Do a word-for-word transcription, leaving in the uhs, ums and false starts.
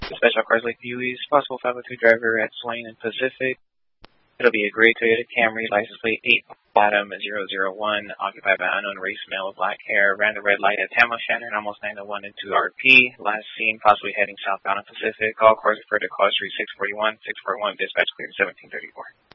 Special cars like Buies, possible five oh two driver at Swain and Pacific. It'll be a gray Toyota Camry, license plate eight bottom zero zero one, occupied by unknown race male with black hair, ran the red light at Tamla Shannon, almost nine oh one into R P. Last seen possibly heading southbound on Pacific. All cars referred to call street six forty-one, six forty-one, dispatch clear seventeen thirty-four.